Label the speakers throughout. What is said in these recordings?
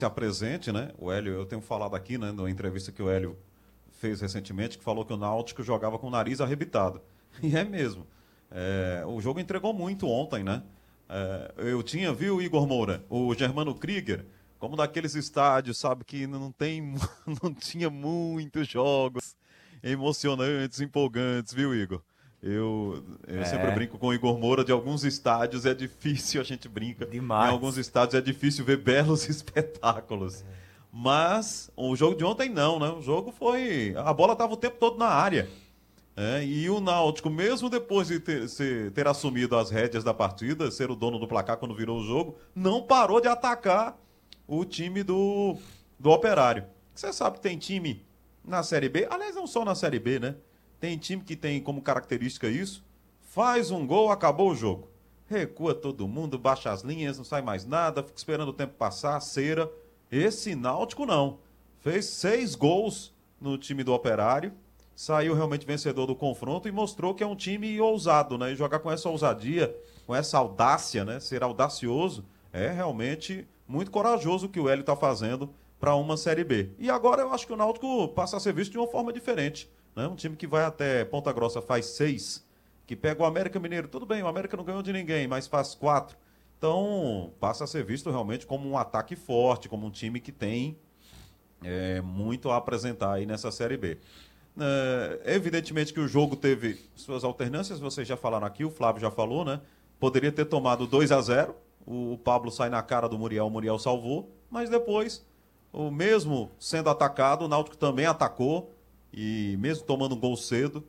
Speaker 1: se apresente, né? O Hélio, eu tenho falado aqui, né, numa entrevista que o Hélio fez recentemente, que falou que o Náutico jogava com o nariz arrebitado. E é mesmo. O jogo entregou muito ontem, né? Eu tinha, viu, Igor Moura, o Germano Krieger, como daqueles estádios, sabe, que não tem, não tinha muitos jogos emocionantes, empolgantes, viu, Igor? Eu sempre
Speaker 2: É,
Speaker 1: brinco com o Igor Moura, de alguns estádios é difícil, a gente brinca, em alguns
Speaker 2: demais.
Speaker 1: estádios é difícil ver belos espetáculos. Mas o jogo de ontem não, né? O jogo foi. A bola estava o tempo todo na área. E o Náutico, mesmo depois de ter assumido as rédeas da partida, ser o dono do placar quando virou o jogo, não parou de atacar o time do Operário. Você sabe que tem time na Série B, aliás, não só na Série B, né? Tem time que tem como característica isso, faz um gol, acabou o jogo. Recua todo mundo, baixa as linhas, não sai mais nada, fica esperando o tempo passar, cera. Esse Náutico não. Fez 6 gols no time do Operário, saiu realmente vencedor do confronto e mostrou que é um time ousado, né? E jogar com essa ousadia, com essa audácia, né? Ser audacioso, é realmente muito corajoso o que o Hélio está fazendo para uma Série B. E agora eu acho que o Náutico passa a ser visto de uma forma diferente, né? Um time que vai até Ponta Grossa faz 6, que pega o América Mineiro, tudo bem, o América não ganhou de ninguém, mas faz 4. Então passa a ser visto realmente como um ataque forte, como um time que tem muito a apresentar aí nessa Série B. Evidentemente que o jogo teve suas alternâncias, vocês já falaram aqui, o Flávio já falou, né? Poderia ter tomado 2-0, o Pablo sai na cara do Muriel, o Muriel salvou, mas depois, o mesmo sendo atacado, o Náutico também atacou, e mesmo tomando um gol cedo,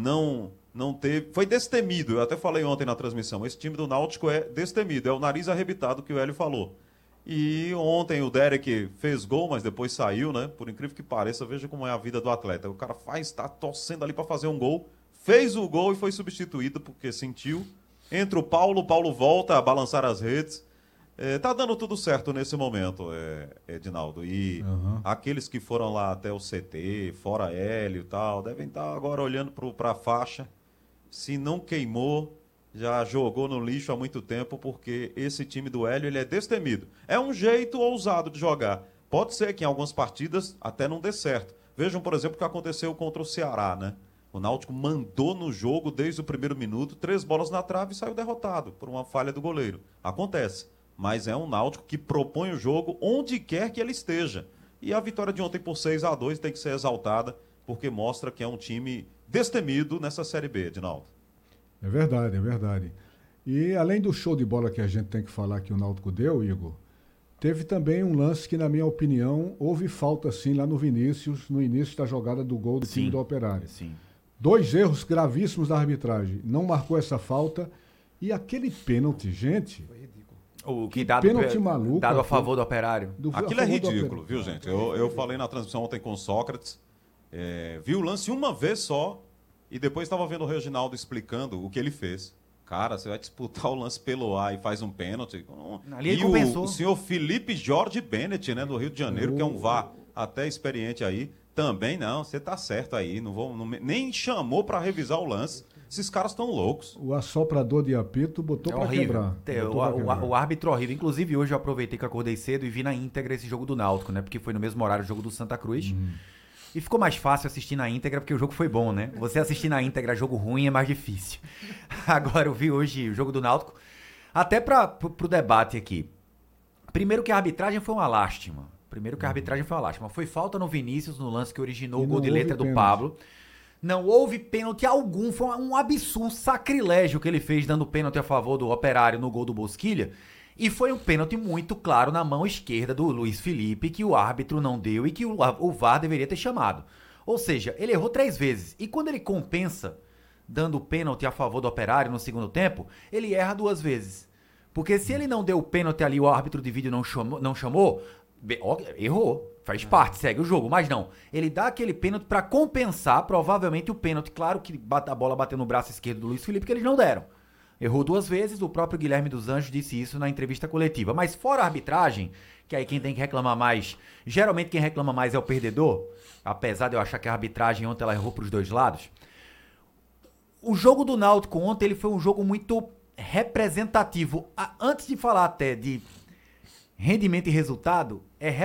Speaker 1: não teve. Foi destemido, eu até falei ontem na transmissão, esse time do Náutico é destemido, é o nariz arrebitado que o Hélio falou. E ontem o Derek fez gol, mas depois saiu, né? Por incrível que pareça, veja como é a vida do atleta. O cara tá torcendo ali para fazer um gol, fez o gol e foi substituído porque sentiu. Entra o Paulo volta a balançar as redes. Tá dando tudo certo nesse momento, Edinaldo. E
Speaker 3: Aham.
Speaker 1: aqueles que foram lá até o CT, fora Hélio e tal, devem estar agora olhando para a faixa. Se não queimou, já jogou no lixo há muito tempo, porque esse time do Hélio ele é destemido. É um jeito ousado de jogar. Pode ser que em algumas partidas até não dê certo. Vejam, por exemplo, o que aconteceu contra o Ceará, né? O Náutico mandou no jogo desde o primeiro minuto, 3 bolas na trave e saiu derrotado por uma falha do goleiro. Acontece. Mas é um Náutico que propõe o jogo onde quer que ele esteja. E a vitória de ontem por 6-2 tem que ser exaltada, porque mostra que é um time destemido nessa Série B, Edinaldo.
Speaker 3: É verdade, é verdade. E além do show de bola que a gente tem que falar que o Náutico deu, Igor, teve também um lance que, na minha opinião, houve falta sim lá no Vinícius, no início da jogada do gol do time do Operário.
Speaker 2: Sim.
Speaker 3: 2 erros gravíssimos da arbitragem. Não marcou essa falta. E aquele pênalti, gente.
Speaker 2: O
Speaker 3: Que
Speaker 2: que dado,
Speaker 3: pênalti maluco
Speaker 2: dado a
Speaker 3: aquele.
Speaker 2: favor do Operário.
Speaker 1: Aquilo é ridículo, viu, gente? Eu falei na transmissão ontem com o Sócrates, vi o lance uma vez só e depois estava vendo o Reginaldo explicando o que ele fez. Cara, você vai disputar o lance pelo ar e faz um pênalti.
Speaker 2: Ali ele
Speaker 1: E
Speaker 2: compensou.
Speaker 1: o senhor Felipe Jorge Bennett, né, do Rio de Janeiro, que é um VAR até experiente aí, também não, você tá certo aí, nem chamou para revisar o lance. Esses caras estão loucos.
Speaker 3: O assoprador de apito botou
Speaker 2: É
Speaker 3: pra
Speaker 2: horrível.
Speaker 3: quebrar. Botou pra quebrar.
Speaker 2: O árbitro horrível. Inclusive, hoje eu aproveitei que acordei cedo e vi na íntegra esse jogo do Náutico, né? Porque foi no mesmo horário o jogo do Santa Cruz. E ficou mais fácil assistir na íntegra, porque o jogo foi bom, né? Você assistir na íntegra jogo ruim é mais difícil. Agora eu vi hoje o jogo do Náutico. Até pro debate aqui. Primeiro que a arbitragem foi uma lástima. Foi falta no Vinícius, no lance que originou
Speaker 3: E
Speaker 2: o gol
Speaker 3: não
Speaker 2: de
Speaker 3: houve
Speaker 2: letra do
Speaker 3: pênalti.
Speaker 2: Pablo. Não houve pênalti algum, foi um absurdo, um sacrilégio que ele fez dando pênalti a favor do Operário no gol do Bosquilha. E foi um pênalti muito claro na mão esquerda do Luiz Felipe, que o árbitro não deu e que o VAR deveria ter chamado. Ou seja, ele errou 3 vezes. E quando ele compensa, dando pênalti a favor do Operário no segundo tempo, ele erra 2 vezes. Porque se ele não deu o pênalti ali, o árbitro de vídeo não chamou, errou. Faz parte, segue o jogo, mas não. Ele dá aquele pênalti pra compensar, provavelmente, o pênalti. Claro que a bola bateu no braço esquerdo do Luiz Felipe, que eles não deram. Errou 2 vezes, o próprio Guilherme dos Anjos disse isso na entrevista coletiva. Mas fora a arbitragem, que aí quem tem que reclamar mais, geralmente quem reclama mais é o perdedor, apesar de eu achar que a arbitragem ontem ela errou pros 2 lados. O jogo do Náutico ontem ele foi um jogo muito representativo. Antes de falar até de rendimento e resultado,